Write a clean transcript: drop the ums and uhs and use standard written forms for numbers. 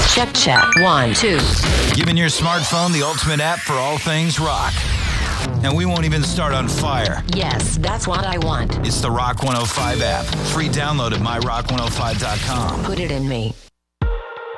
Check, check. 1, 2. Giving your smartphone the ultimate app for all things rock. And we won't even start on fire. Yes, that's what I want. It's the Rock 105 app. Free download at myrock105.com. Put it in me.